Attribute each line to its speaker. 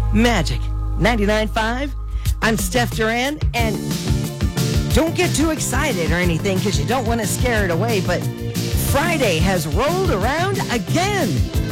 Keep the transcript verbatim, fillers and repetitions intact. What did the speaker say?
Speaker 1: Magic ninety-nine point five. I'm Steph Duran, and don't get too excited or anything because you don't want to scare it away, but Friday has rolled around again.